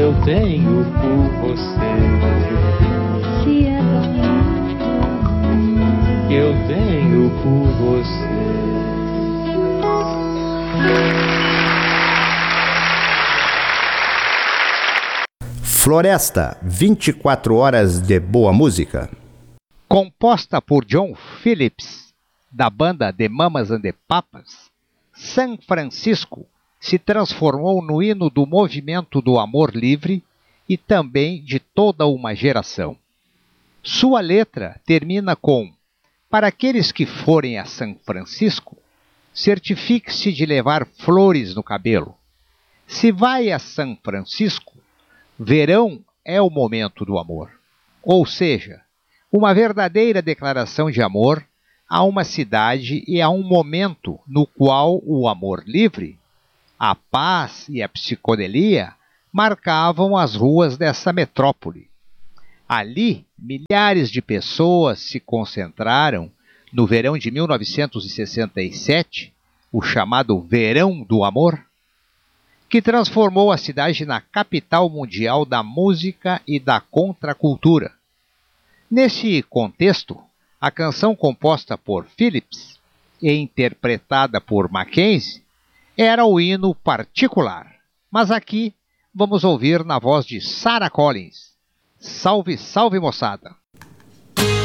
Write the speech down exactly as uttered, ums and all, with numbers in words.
eu tenho por você. Se é bonito, Que eu tenho por você. Floresta, vinte e quatro horas de boa música. Composta por John Phillips, da banda The Mamas and the Papas, San Francisco se transformou no hino do movimento do amor livre e também de toda uma geração. Sua letra termina com: para aqueles que forem a São Francisco, certifique-se de levar flores no cabelo. Se vai a São Francisco, verão é o momento do amor. Ou seja, uma verdadeira declaração de amor a uma cidade e a um momento no qual o amor livre, a paz e a psicodelia marcavam as ruas dessa metrópole. Ali, milhares de pessoas se concentraram no verão de mil novecentos e sessenta e sete, o chamado Verão do Amor, que transformou a cidade na capital mundial da música e da contracultura. Nesse contexto, a canção composta por Phillips e interpretada por Mackenzie era o hino particular. Mas aqui vamos ouvir na voz de Sarah Collins. Salve, salve, moçada!